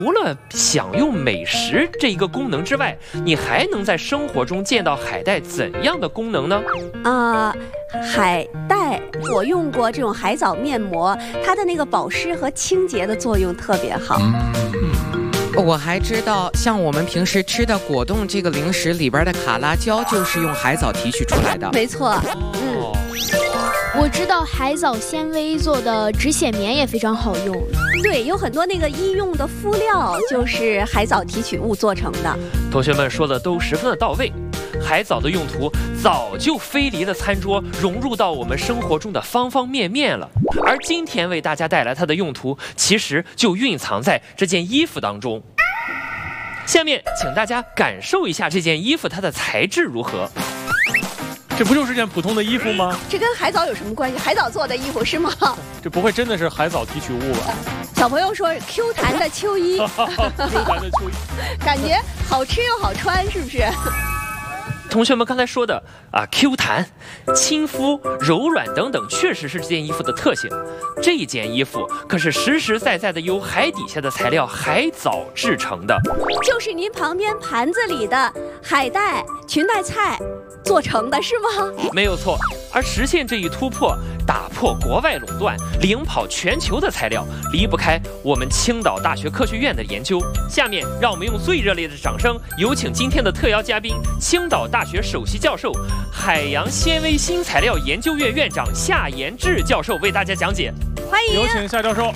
除了享用美食这一个功能之外，你还能在生活中见到海带怎样的功能呢？ 海带，我用过这种海藻面膜，它的那个保湿和清洁的作用特别好。 我还知道，像我们平时吃的果冻这个零食里边的卡拉胶，就是用海藻提取出来的。 没错， 我知道海藻纤维做的止血棉也非常好用。 对，有很多那个医用的敷料就是海藻提取物做成的。 同学们说的都十分的到位，海藻的用途早就飞离了餐桌，融入到我们生活中的方方面面了。而今天为大家带来它的用途，其实就蕴藏在这件衣服当中。下面请大家感受一下这件衣服它的材质如何。 这不就是件普通的衣服吗？ 这跟海藻有什么关系？海藻做的衣服是吗？ 这不会真的是海藻提取物吧？ 小朋友说 Q 弹的秋衣 ，Q 弹的秋衣， 感觉好吃又好穿，是不是？ 同学们刚才说的Q 弹、亲肤、柔软等等，确实是这件衣服的特性。这件衣服可是实实在在的由海底下的材料海藻制成的， 就是您旁边盘子里的海带、裙带菜做成的，是吗？ 没有错。而实现这一突破，打破国外垄断，领跑全球的材料，离不开我们青岛大学科学院的研究。下面让我们用最热烈的掌声，有请今天的特邀嘉宾，青岛大学首席教授、海洋纤维新材料研究院院长夏延志教授为大家讲解。 欢迎， 有请夏教授。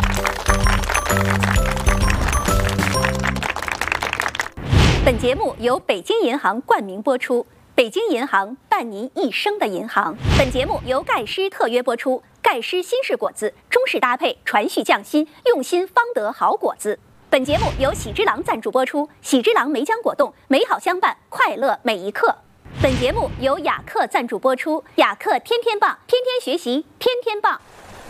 本节目由北京银行冠名播出。北京银行伴您一生的银行。本节目由盖诗特约播出。盖诗新式果子，中式搭配，传续匠心，用心方得好果子。本节目由喜之郎赞助播出。喜之郎梅浆果冻，美好相伴，快乐每一刻。本节目由雅克赞助播出。雅克天天棒，天天学习，天天棒。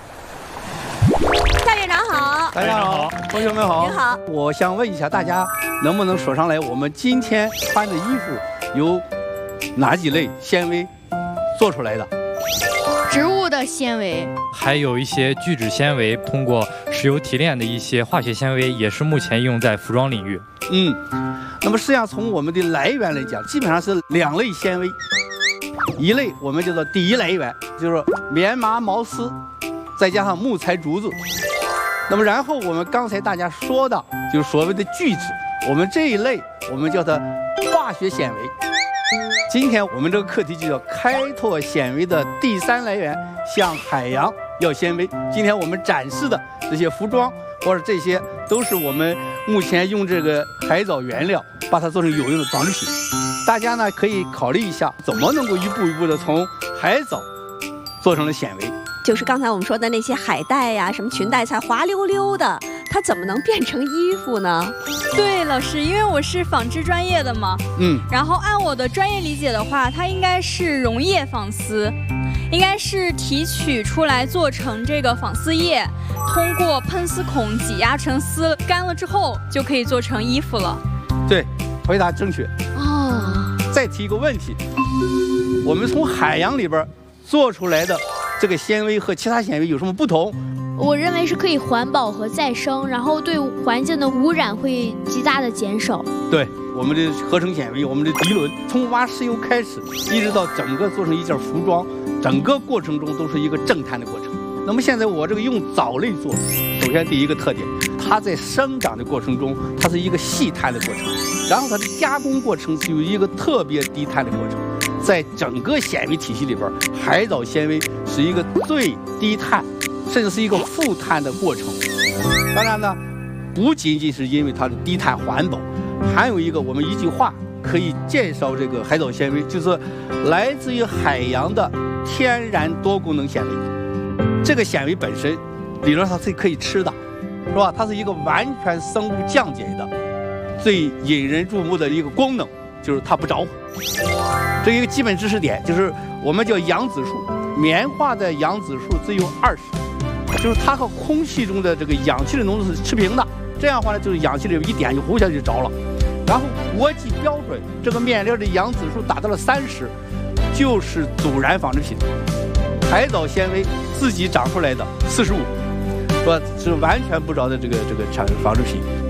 夏院长好， 大家好，同学们好， 您好。 我想问一下大家，能不能说上来我们今天穿的衣服有哪几类纤维做出来的？ 植物的纤维， 还有一些聚酯纤维，通过石油提炼的一些化学纤维，也是目前用在服装领域。 那么实际上从我们的来源来讲，基本上是2类纤维，一类我们叫做第一来源，就是棉麻毛丝，再加上木材竹子。那么然后我们刚才大家说的就是所谓的聚酯，我们这一类我们叫它化学纤维。今天我们这个课题就叫开拓纤维的第3来源，向海洋要纤维。今天我们展示的这些服装或者这些都是我们目前用这个海藻原料把它做成有用的纺织品。大家呢可以考虑一下，怎么能够一步一步的从海藻做成了纤维。 就是刚才我们说的那些海带呀，什么裙带菜，滑溜溜的，它怎么能变成衣服呢？ 对，老师，因为我是纺织专业的嘛，然后按我的专业理解的话，它应该是溶液纺丝，应该是提取出来做成这个纺丝液，通过喷丝孔挤压成丝，干了之后就可以做成衣服了。 对，回答正确。再提一个问题，我们从海洋里边做出来的这个纤维和其他纤维有什么不同？ 我认为是可以环保和再生，然后对环境的污染会极大的减少。 对，我们的合成纤维，我们的涤纶，从挖石油开始，一直到整个做成一件服装，整个过程中都是一个正碳的过程。那么现在我这个用藻类做，首先第一个特点，它在生长的过程中，它是一个细碳的过程，然后它的加工过程是有一个特别低碳的过程。在整个纤维体系里边，海藻纤维是一个最低碳，甚至是一个负碳的过程。当然呢，不仅仅是因为它的低碳环保，还有一个我们一句话可以介绍这个海藻纤维，就是来自于海洋的天然多功能纤维。这个纤维本身理论上是可以吃的，是吧？它是一个完全生物降解的，最引人注目的一个功能就是它不着火。这一个基本知识点就是我们叫氧指数，棉花的氧指数只有20，就是它和空气中的这个氧气的浓度是持平的。这样的话呢，就是氧气里有一点就呼下去就着了。然后国际标准，这个面料的氧指数达到了30，就是阻燃纺织品。海藻纤维自己长出来的45，是吧？是完全不着的这个纺织品。